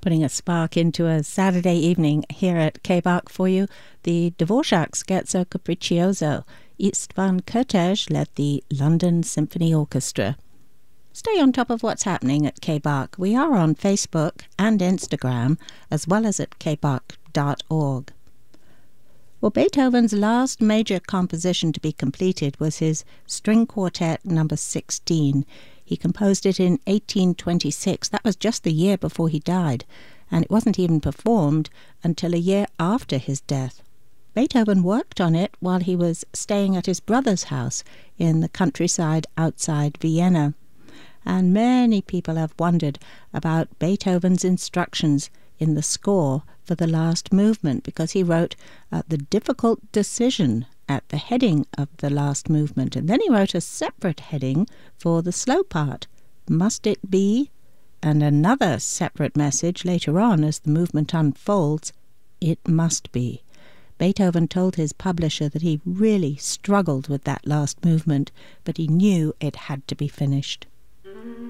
Putting a spark into a Saturday evening here at K-Bach for you, the Dvorak Scherzo Capriccioso. Istvan Kertész led the London Symphony Orchestra. Stay on top of what's happening at K-Bach. We are on Facebook and Instagram, as well as at kbach.org. Well, Beethoven's last major composition to be completed was his String Quartet No. 16. He composed it in 1826. That was just the year before he died, and it wasn't even performed until a year after his death. Beethoven worked on it while he was staying at his brother's house in the countryside outside Vienna. And many people have wondered about Beethoven's instructions in the score for the last movement, because he wrote the difficult decision at the heading of the last movement, and then he wrote a separate heading for the slow part, must it be, and another separate message later on as the movement unfolds, it must be. Beethoven told his publisher that he really struggled with that last movement, but he knew it had to be finished.